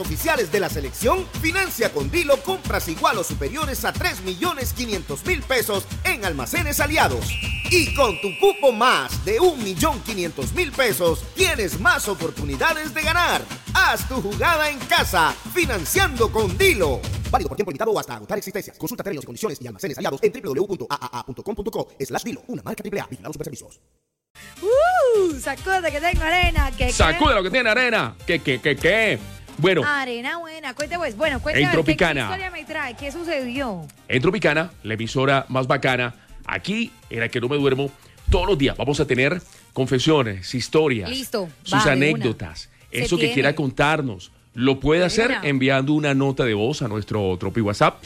Oficiales de la selección, financia con Dilo compras igual o superiores a 3.500.000 pesos en almacenes aliados. Y con tu cupo más de 1.500.000 pesos, tienes más oportunidades de ganar. Haz tu jugada en casa, financiando con Dilo. Válido por tiempo limitado o hasta agotar existencias. Consulta términos y condiciones y almacenes aliados en www.aaa.com.co/Dilo. Una marca AAA. Vigilados Superservicios. Sacude que tengo arena. Sacude lo que tiene arena. ¿Qué? Bueno. Arena buena. Cuente pues. Bueno, cuente. En Tropicana. ¿Qué historia me trae? ¿Qué sucedió? En Tropicana, la emisora más bacana, aquí en la que no me duermo, todos los días vamos a tener confesiones, historias. Listo. Sus anécdotas. Eso que quiera contarnos. Lo puede hacer enviando una nota de voz a nuestro Tropi WhatsApp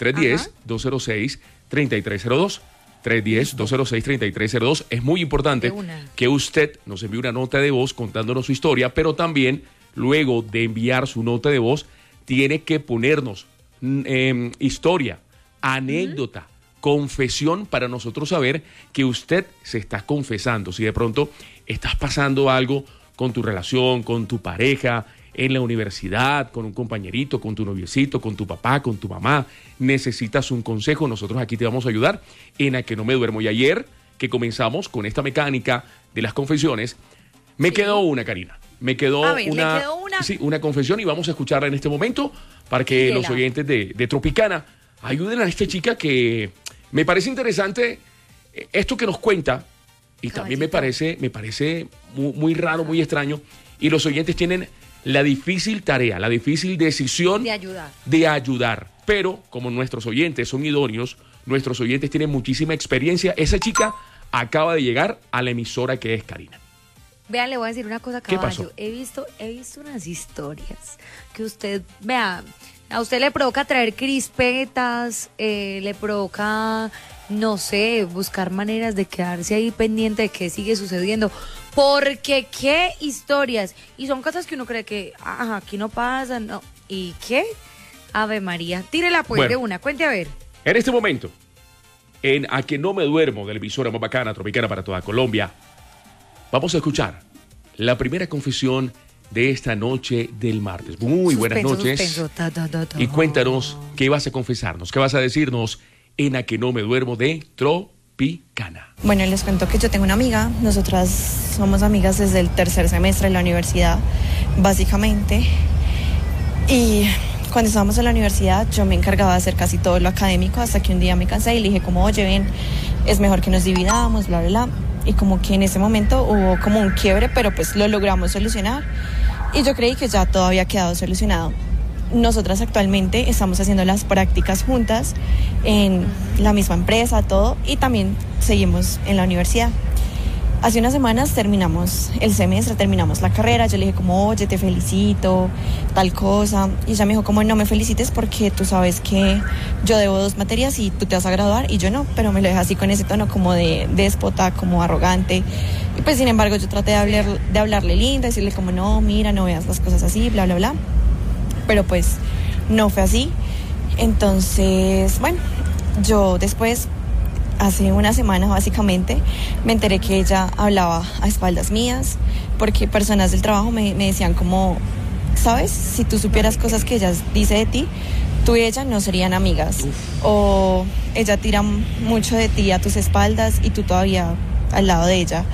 310-206-3302. 310-206-3302. Es muy importante que usted nos envíe una nota de voz contándonos su historia, pero también luego de enviar su nota de voz tiene que ponernos historia, anécdota, confesión para nosotros saber que usted se está confesando. Si de pronto estás pasando algo con tu relación, con tu pareja, en la universidad, con un compañerito, con tu noviecito, con tu papá, con tu mamá, necesitas un consejo, nosotros aquí te vamos a ayudar en A Que No Me Duermo. Y ayer que comenzamos con esta mecánica de las confesiones, me quedó una, Karina. Me quedó una confesión y vamos a escucharla en este momento para que los oyentes de Tropicana ayuden a esta chica que me parece interesante esto que nos cuenta y también me parece muy raro, muy extraño, y los oyentes tienen la difícil tarea, la difícil decisión de ayudar. Pero como nuestros oyentes son idóneos, nuestros oyentes tienen muchísima experiencia, esa chica acaba de llegar a la emisora que es Karina. Vean, le voy a decir una cosa, caballo. ¿Qué pasó? He visto unas historias que usted, vea, a usted le provoca traer crispetas, le provoca, no sé, buscar maneras de quedarse ahí pendiente de qué sigue sucediendo. Porque qué historias. Y son cosas que uno cree que, aquí no pasa, no. ¿Y qué? Ave María. Tírela pues de una, cuente a ver. En este momento, en A Que No Me Duermo, de la emisora más bacana, Tropicana para toda Colombia, vamos a escuchar la primera confesión de esta noche del martes. Muy buenas noches. Y cuéntanos qué vas a confesarnos, qué vas a decirnos en A Que No Me Duermo de Tropicana. Bueno, les cuento que yo tengo una amiga, nosotras somos amigas desde el tercer semestre de la universidad, básicamente, y cuando estábamos en la universidad yo me encargaba de hacer casi todo lo académico hasta que un día me cansé y le dije como, oye, ven, es mejor que nos dividamos, bla, bla, bla, y como que en ese momento hubo como un quiebre, pero pues lo logramos solucionar y yo creí que ya todo había quedado solucionado. Nosotras actualmente estamos haciendo las prácticas juntas en la misma empresa, todo, y también seguimos en la universidad. Hace unas semanas terminamos el semestre, terminamos la carrera, yo le dije como, oye, te felicito, tal cosa, y ella me dijo como, no me felicites porque tú sabes que yo debo 2 materias y tú te vas a graduar, y yo no, pero me lo deja así con ese tono como de déspota, como arrogante, y pues sin embargo yo traté de hablarle linda, decirle como, no, mira, no veas las cosas así, bla, bla, bla. Pero pues no fue así. Entonces, bueno, yo después, hace una semana básicamente, me enteré que ella hablaba a espaldas mías, porque personas del trabajo me decían como, ¿sabes? Si tú supieras cosas que ella dice de ti, tú y ella no serían amigas. O ella tira mucho de ti a tus espaldas y tú todavía al lado de ella.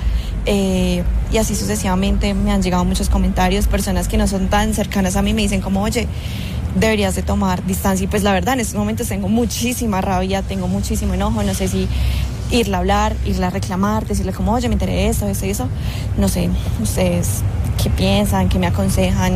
Y así sucesivamente me han llegado muchos comentarios, personas que no son tan cercanas a mí me dicen como, oye, deberías de tomar distancia, y pues la verdad en estos momentos tengo muchísima rabia, tengo muchísimo enojo, no sé si irla a hablar, irla a reclamar, decirle como, oye, me enteré de esto, esto y eso, no sé, ustedes qué piensan, qué me aconsejan.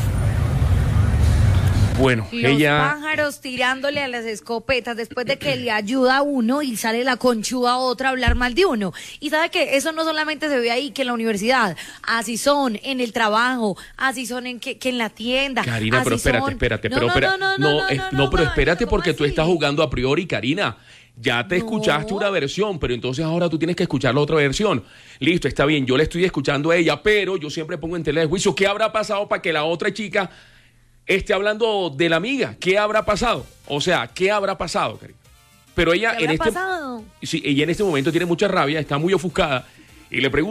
Bueno, los pájaros tirándole a las escopetas después de que le ayuda a uno y sale la conchuda a otra a hablar mal de uno. Y sabe que eso no solamente se ve ahí, que en la universidad, así son en el trabajo, así son que en la tienda. Karina, pero espérate, pero espérate porque tú estás jugando a priori, Karina. Ya te escuchaste una versión, pero entonces ahora tú tienes que escuchar la otra versión. Listo, está bien, yo le estoy escuchando a ella, pero yo siempre pongo en tela de juicio qué habrá pasado para que la otra chica esté hablando de la amiga. ¿Qué habrá pasado? O sea, ¿qué habrá pasado, Karina? Pero ella ella en este momento tiene mucha rabia, está muy ofuscada y le pregunta